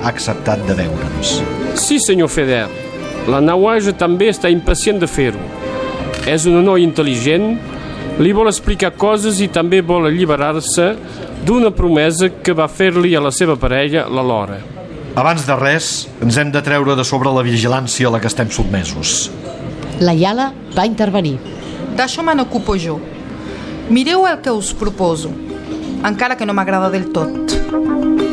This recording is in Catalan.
ha acceptat de veure'ns. Sí, senyor Feder. La Nawaja també està impacient de fer-ho. És un noi intel·ligent, li vol explicar coses i també vol alliberar-se d'una promesa que va fer-li a la seva parella, la Lora. Abans de res, ens hem de treure de sobre la vigilància a la que estem sotmesos. La Iala va intervenir. D'això me n'ocupo jo. Mireu el que us proposo, encara que no m'agrada del tot.